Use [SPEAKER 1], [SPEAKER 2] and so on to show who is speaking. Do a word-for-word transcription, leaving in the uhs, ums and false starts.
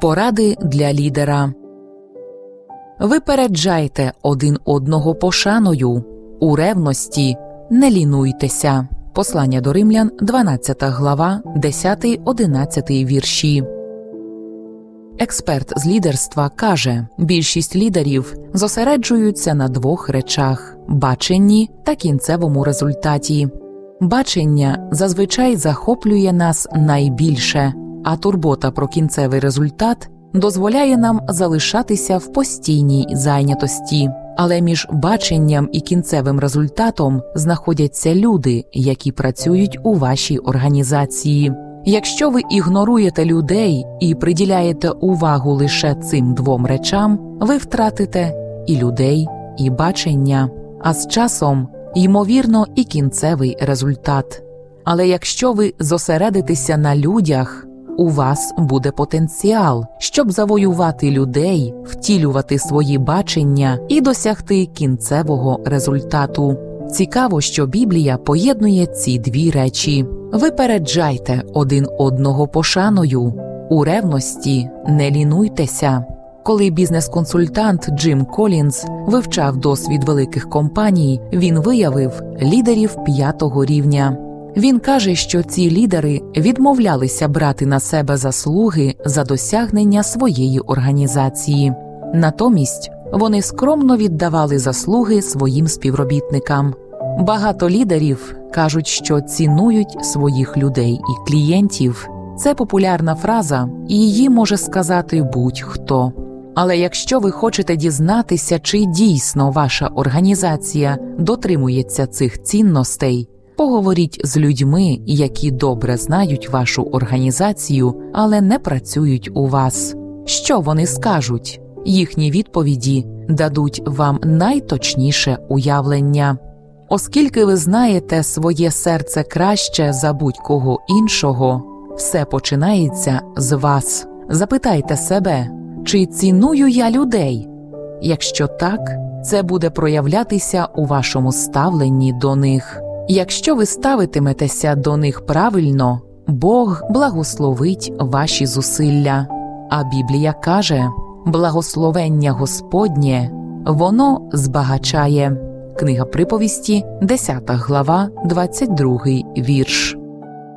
[SPEAKER 1] Поради для лідера. Випереджайте один одного пошаною. У ревності не лінуйтеся. Послання до Римлян, дванадцята глава, десятий-одинадцятий вірші. Експерт з лідерства каже, більшість лідерів зосереджуються на двох речах – баченні та кінцевому результаті. Бачення зазвичай захоплює нас найбільше, а турбота про кінцевий результат дозволяє нам залишатися в постійній зайнятості. Але між баченням і кінцевим результатом знаходяться люди, які працюють у вашій організації. Якщо ви ігноруєте людей і приділяєте увагу лише цим двом речам, ви втратите і людей, і бачення, а з часом, ймовірно, і кінцевий результат. Але якщо ви зосередитеся на людях, у вас буде потенціал, щоб завоювати людей, втілювати свої бачення і досягти кінцевого результату. Цікаво, що Біблія поєднує ці дві речі. Випереджайте один одного пошаною. У ревності не лінуйтеся. Коли бізнес-консультант Джим Колінз вивчав досвід великих компаній, він виявив лідерів п'ятого рівня. Він каже, що ці лідери відмовлялися брати на себе заслуги за досягнення своєї організації. Натомість вони скромно віддавали заслуги своїм співробітникам. Багато лідерів кажуть, що цінують своїх людей і клієнтів. Це популярна фраза, і її може сказати будь-хто. Але якщо ви хочете дізнатися, чи дійсно ваша організація дотримується цих цінностей, поговоріть з людьми, які добре знають вашу організацію, але не працюють у вас. Що вони скажуть? Їхні відповіді дадуть вам найточніше уявлення. Оскільки ви знаєте своє серце краще за будь-кого іншого, все починається з вас. Запитайте себе, чи ціную я людей? Якщо так, це буде проявлятися у вашому ставленні до них. Якщо ви ставитиметеся до них правильно, Бог благословить ваші зусилля. А Біблія каже, благословення Господнє, воно збагачає. Книга Приповісті, десята глава, двадцять другий вірш.